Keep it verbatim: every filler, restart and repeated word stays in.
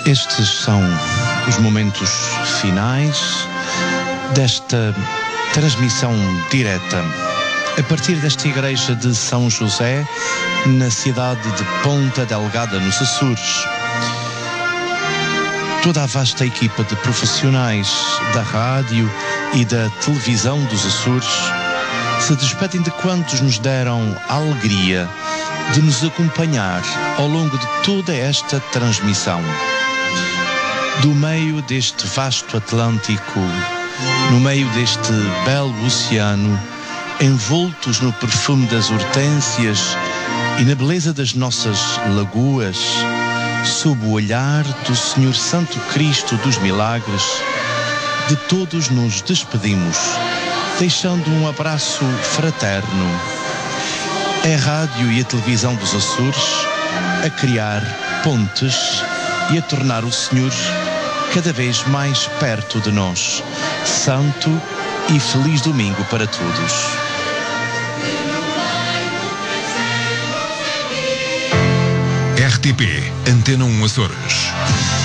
Estes são os momentos finais desta transmissão direta a partir desta igreja de São José, na cidade de Ponta Delgada, nos Açores. Toda a vasta equipa de profissionais da rádio e da televisão dos Açores se despedem de quantos nos deram a alegria de nos acompanhar ao longo de toda esta transmissão. Do meio deste vasto Atlântico, no meio deste belo oceano, envoltos no perfume das hortênsias e na beleza das nossas lagoas, sob o olhar do Senhor Santo Cristo dos Milagres, de todos nos despedimos, deixando um abraço fraterno. É a rádio e a televisão dos Açores a criar pontes e a tornar o Senhor cada vez mais perto de nós. Santo e feliz domingo para todos. R T P Antena um Açores.